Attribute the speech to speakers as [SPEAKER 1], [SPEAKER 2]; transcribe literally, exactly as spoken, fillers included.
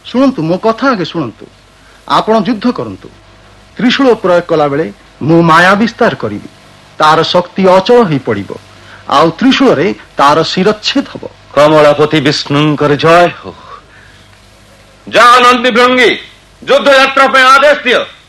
[SPEAKER 1] ଶୁଣନ୍ତୁ ମୋ କଥା ଆଗେ ଶୁଣନ୍ତୁ। ଆପଣ ଯୁଦ୍ଧ କରନ୍ତୁ। ତ୍ରିଶୂଳ ପ୍ରୟୋଗ କଲା ବେଳେ ମୁଁ ମାୟା ବିସ୍ତାର କରିବି। ତାର ଶକ୍ତି ଅଚଳ ହୋଇ ପଡିବ ଆଉ ତ୍ରିଶୂଳରେ ତାର ଶିରଚ୍ଛେଦ ହବ।
[SPEAKER 2] କମଳାପତି ବିଷ୍ଣୁଙ୍କର ଜୟ ହଉ। ଯାଅ ନନ୍ଦୀ ଭୃଙ୍ଗୀ, ଯୁଦ୍ଧ ଯାତ୍ରା ପାଇଁ ଆଦେଶ ଦିଅ।